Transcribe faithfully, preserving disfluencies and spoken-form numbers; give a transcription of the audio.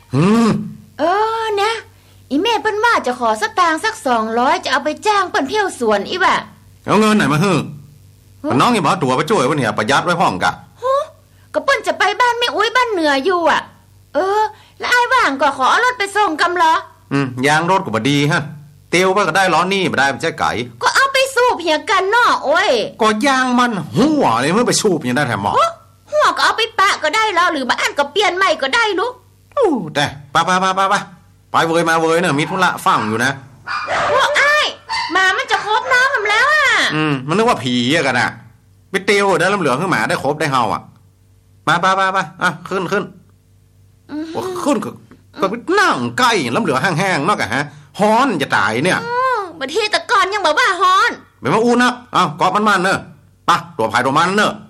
อืมเออนะอีแม่เปิ้นว่าจะขอสตางค์สักสองร้อยจะเอาไปจ้างเปิ้นเที่ยวสวนอีบ่ะเอาเงินไหนมาฮึน้องอย่าบอกตัวไปช่วยวะเนี่ยประหยัดไว้ห้องกะฮะก็เปิ้นจะไปบ้านแม่อุ้ยบ้านเหนืออยู่อ่ะเออแล้วไอ้ว่างก็ขอเอารถไปส่งกำเหรออืมยางรถก็บ่ดีฮะเตียวไปก็ได้ล้อนี่บ่ได้มันใช่ไก่ก็เอาไปสูบเหียกันเนาะโอ้ยก็ยางมันหัวเลยเมื่อไปสูบยังได้แถมหมอหัวก็เอาไปปะก็ได้แล้วหรือบ้านก็เปลี่ยนใหม่ก็ได้ลูกอู้แต่ไปไปไปไปไปไปเวยมาเวยเนี่ยมีธุระฟังอยู่นะพวกไอ้หมามันจะครบน้องทำแล้วอ่ะอืมมันนึกว่าผีอะกันอะไปเตียวได้ลำเหลืองขึ้นหมาได้ครบได้เฮาอ่ะมาไปไปไปอ่ะขึ้นขึ้นว่าขึ้นก็ก็นั่งใกล้ลำเหลืองแห้งๆนอกอะฮะฮ้อนจะตายเนี่ยบางทีตะกอนยังบอกว่าฮ้อนไม่มาอู้นักอ้าวกอบมันๆเนอะปะตัวภายตัวมันเนอะ